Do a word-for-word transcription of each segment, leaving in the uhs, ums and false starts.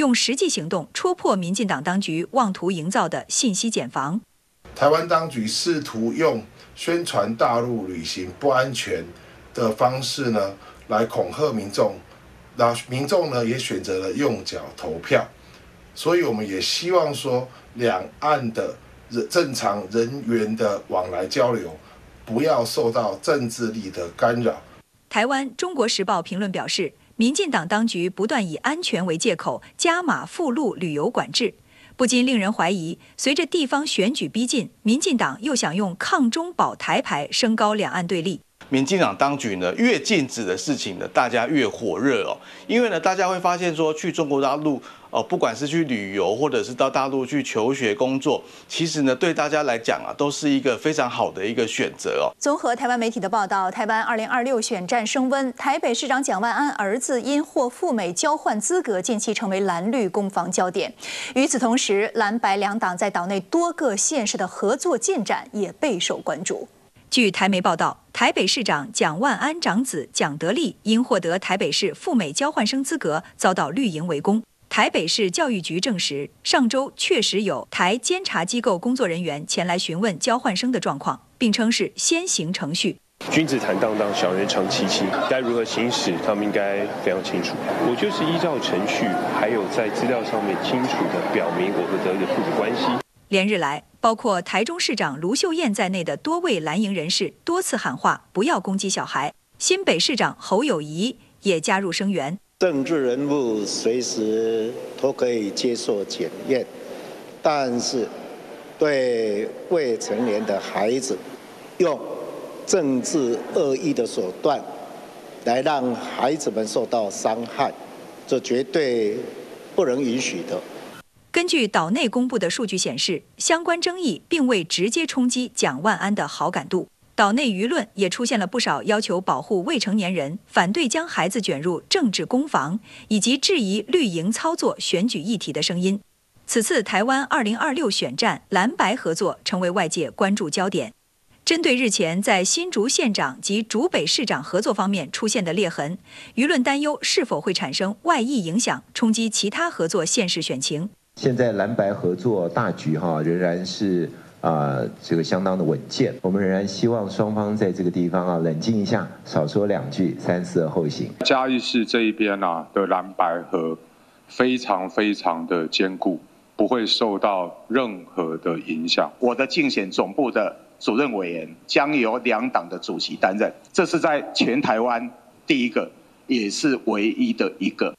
用实际行动戳破民进党当局妄图营造的信息茧房。 台湾当局试图用宣传大陆旅行不安全的方式呢，来恐吓民众，那民众呢也选择了用脚投票。所以我们也希望说，两岸的正常人员的往来交流，不要受到政治力的干扰。 台湾《中国时报》评论表示，民进党当局不断以安全为借口加码赴陆旅游管制，不禁令人怀疑，随着地方选举逼近，民进党又想用抗中保台牌升高两岸对立。 民进党当局呢，越禁止的事情呢，大家越火热哦。因为呢，大家会发现说，去中国大陆哦，不管是去旅游，或者是到大陆去求学工作，其实呢，对大家来讲啊，都是一个非常好的一个选择哦。 综合台湾媒体的报道，台湾二零二六选战升温，台北市长蒋万安儿子因获赴美交换资格，近期成为蓝绿攻防焦点。与此同时，蓝白两党在岛内多个县市的合作进展也备受关注。 据台媒报道，台北市长蒋万安长子蒋德利因获得台北市赴美交换生资格，遭到绿营围攻。台北市教育局证实，上周确实有台监察机构工作人员前来询问交换生的状况，并称是先行程序。 君子坦荡荡，小人长戚戚，该如何行使，他们应该非常清楚。我就是依照程序，还有在资料上面清楚地表明我和德的父子关系。 连日来，包括台中市长卢秀燕在内的多位蓝营人士多次喊话不要攻击小孩。新北市长侯友宜也加入声援。 政治人物随时都可以接受检验，但是对未成年的孩子用政治恶意的手段来让孩子们受到伤害，这绝对不能允许的。 根据岛内公布的数据显示，相关争议并未直接冲击蒋万安的好感度。岛内舆论也出现了不少要求保护未成年人、反对将孩子卷入政治攻防，以及质疑绿营操作选举议题的声音。此次台湾二零二六选战蓝白合作成为外界关注焦点。针对日前在新竹县长及竹北市长合作方面出现的裂痕，舆论担忧是否会产生外溢影响，冲击其他合作县市选情。 现在蓝白合作大局哈仍然是啊、呃、这个相当的稳健，我们仍然希望双方在这个地方啊冷静一下，少说两句，三思而后行。 嘉义市这一边啊的蓝白合非常非常的坚固，不会受到任何的影响。 我的竞选总部的主任委员将由两党的主席担任，这是在全台湾第一个，也是唯一的一个。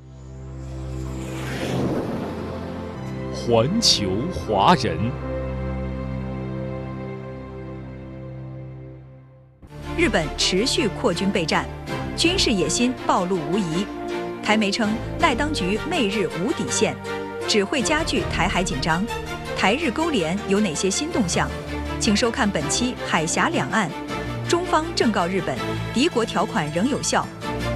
环球华人， 日本持续扩军备战，军事野心暴露无遗。台媒称赖当局媚日无底线，只会加剧台海紧张。台日勾连有哪些新动向？请收看本期《海峡两岸》。中方正告日本，敌国条款仍有效。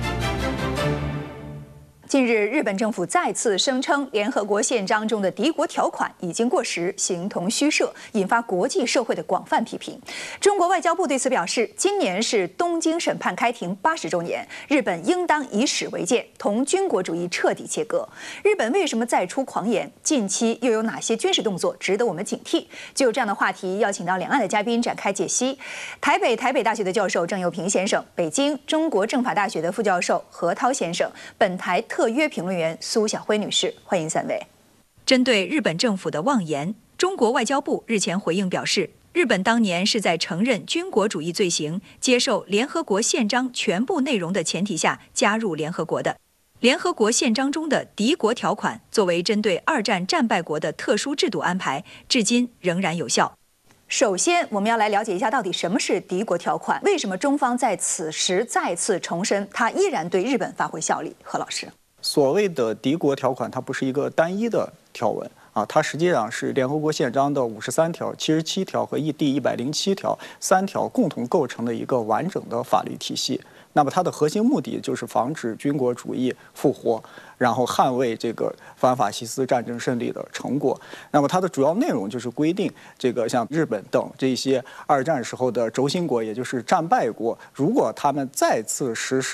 近日，日本政府再次声称联合国宪章中的敌国条款已经过时，形同虚设，引发国际社会的广泛批评。中国外交部对此表示，今年是东京审判开庭八十周年，日本应当以史为鉴，同军国主义彻底切割。日本为什么再出狂言？近期又有哪些军事动作值得我们警惕？就有这样的话题，邀请到两岸的嘉宾展开解析。台北台北大学的教授郑佑平先生，北京中国政法大学的副教授何涛先生，本台特约评论员苏晓辉女士，欢迎三位。 针对日本政府的妄言，中国外交部日前回应表示，日本当年是在承认军国主义罪行、接受联合国宪章全部内容的前提下加入联合国的。联合国宪章中的敌国条款作为针对二战战败国的特殊制度安排，至今仍然有效。 首先，我们要来了解一下到底什么是敌国条款，为什么中方在此时再次重申它依然对日本发挥效力？何老师。 所谓的敌国条款，它不是一个单一的条文啊，它实际上是联合国宪章的五十三条、七十七条和第一百零七条三条共同构成的一个完整的法律体系。那么它的核心目的就是防止军国主义复活，然后捍卫这个反法西斯战争胜利的成果。那么它的主要内容就是规定，这个像日本等这些二战时候的轴心国，也就是战败国，如果他们再次实施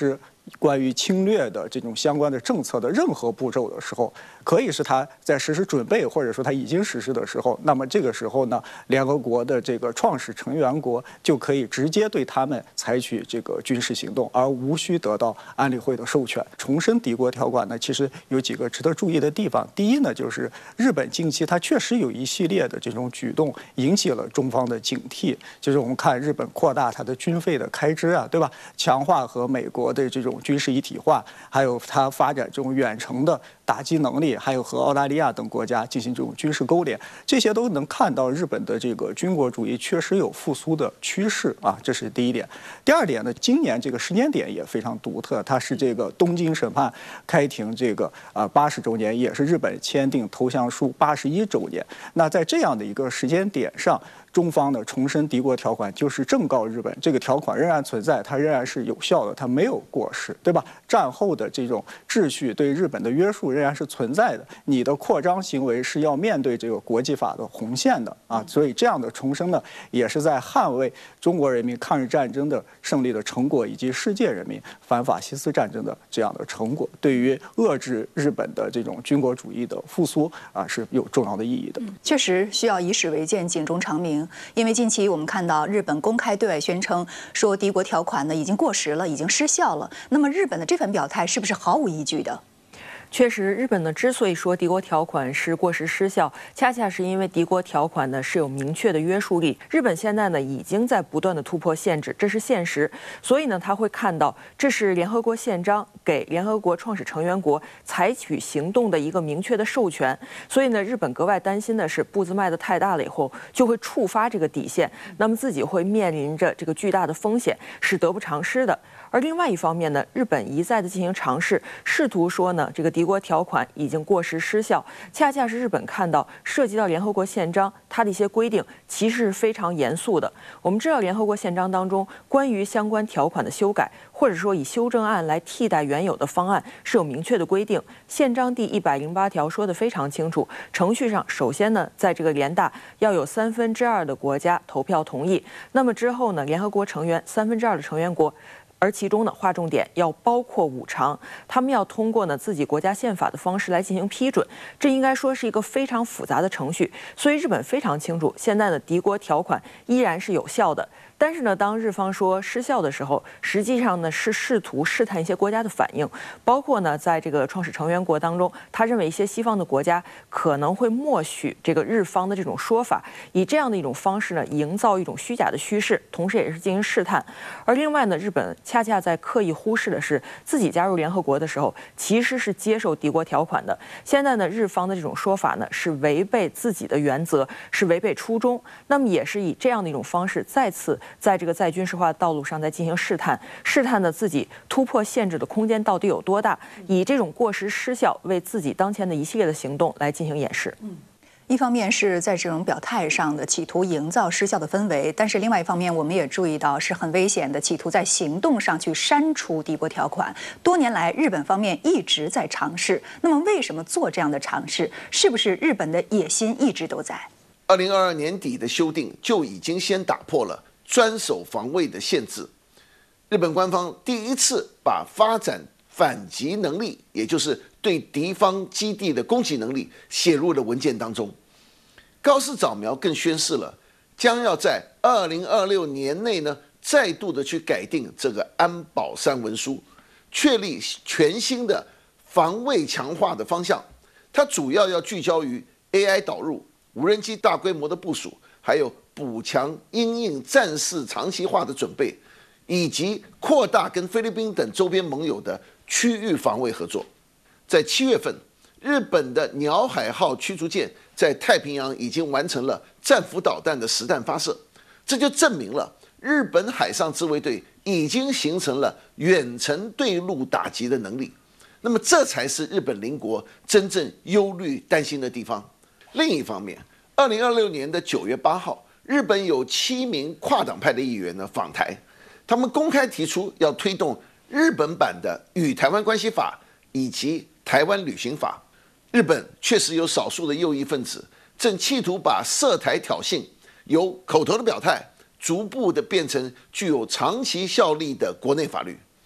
关于侵略的这种相关的政策的任何步骤的时候，可以是他在实施准备，或者说他已经实施的时候，那么这个时候呢，联合国的这个创始成员国就可以直接对他们采取这个军事行动，而无需得到安理会的授权。重申敌国条款呢，其实有几个值得注意的地方。第一呢，就是日本近期它确实有一系列的这种举动引起了中方的警惕，就是我们看日本扩大它的军费的开支啊，对吧？强化和美国的这种军事一体化，还有它发展这种远程的打击能力，还有和澳大利亚等国家进行这种军事勾连，这些都能看到日本的这个军国主义确实有复苏的趋势啊，这是第一点。第二点呢，今年这个时间点也非常独特，它是这个东京审判开庭这个啊八十周年，也是日本签订投降书八十一周年。那在这样的一个时间点上，中方呢重申敌国条款，就是正告日本，这个条款仍然存在，它仍然是有效的，它没有过时，对吧？战后的这种秩序对日本的约束仍然是存在的，你的扩张行为是要面对这个国际法的红线的啊，所以这样的重申呢，也是在捍卫中国人民抗日战争的胜利的成果，以及世界人民反法西斯战争的这样的成果，对于遏制日本的这种军国主义的复苏啊是有重要的意义的。 确实需要以史为鉴，警钟长鸣。因为近期我们看到日本公开对外宣称说敌国条款呢已经过时了，已经失效了。那么日本的这份表态是不是毫无依据的？ 确实，日本呢之所以说敌国条款是过时失效，恰恰是因为敌国条款呢是有明确的约束力。日本现在呢已经在不断的突破限制，这是现实。所以呢，他会看到这是联合国宪章给联合国创始成员国采取行动的一个明确的授权。所以呢，日本格外担心的是步子迈得太大了以后，就会触发这个底线，那么自己会面临着这个巨大的风险，是得不偿失的。而另外一方面呢，日本一再的进行尝试，试图说呢，这个敌国条款已经过时失效，恰恰是日本看到涉及到联合国宪章，它的一些规定其实是非常严肃的。我们知道，联合国宪章当中关于相关条款的修改，或者说以修正案来替代原有的方案，是有明确的规定。宪章第一百零八条说得非常清楚，程序上首先呢，在这个联大要有三分之二的国家投票同意，那么之后呢，联合国成员三分之二的成员国。而其中呢，划重点要包括五常，他们要通过呢自己国家宪法的方式来进行批准，这应该说是一个非常复杂的程序。所以日本非常清楚，现在的敌国条款依然是有效的。但是呢，当日方说失效的时候，实际上呢是试图试探一些国家的反应，包括呢在这个创始成员国当中，他认为一些西方的国家可能会默许这个日方的这种说法，以这样的一种方式呢，营造一种虚假的趋势，同时也是进行试探。而另外呢，日本恰恰在刻意忽视的是，自己加入联合国的时候，其实是接受敌国条款的。现在呢，日方的这种说法呢，是违背自己的原则，是违背初衷。那么也是以这样的一种方式，再次在这个再军事化的道路上在进行试探，试探的自己突破限制的空间到底有多大，以这种过时失效为自己当前的一系列的行动来进行掩饰。 嗯。一方面是在这种表态上的企图营造失效的氛围，但是另外一方面我们也注意到是很危险的，企图在行动上去删除敌国条款。多年来，日本方面一直在尝试。那么，为什么做这样的尝试？是不是日本的野心一直都在？ 二零二二年底的修订就已经先打破了专守防卫的限制。日本官方第一次把发展反击能力，也就是对敌方基地的攻击能力写入了文件当中。高市早苗更宣示了，将要在二零二六年内呢，再度的去改定这个安保三文书，确立全新的防卫强化的方向。它主要要聚焦于 A I 导入、无人机大规模的部署，还有补强因应战事长期化的准备，以及扩大跟菲律宾等周边盟友的区域防卫合作。在七月份，日本的鸟海号驱逐舰在太平洋已经完成了战斧导弹的实弹发射，这就证明了日本海上自卫队已经形成了远程对陆打击的能力。那么，这才是日本邻国真正忧虑担心的地方。另一方面，二零二六年的九月八号，日本有七名跨党派的议员呢访台，他们公开提出要推动日本版的《与台湾关系法》以及台湾旅行法。日本确实有少数的右翼分子正企图把涉台挑衅由口头的表态逐步的变成具有长期效力的国内法律。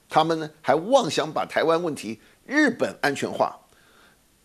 他们呢还妄想把台湾问题日本安全化。